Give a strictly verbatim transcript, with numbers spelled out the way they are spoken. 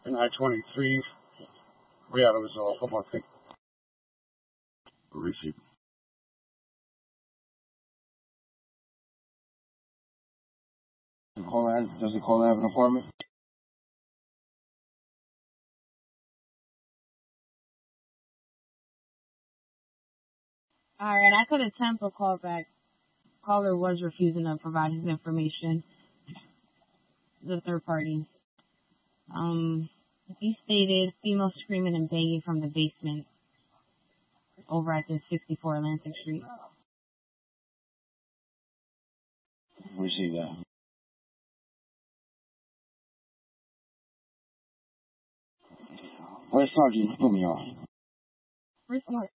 in I twenty-three. Yeah, there was a couple of things. Receive. Does the caller have an apartment? All right, I could attempt a callback. Caller was refusing to provide his information. The third party. Um, he stated female screaming and banging from the basement over at the sixty-four Atlantic Street. Receive that. Where's Sergeant? Put me on. Where's Mark?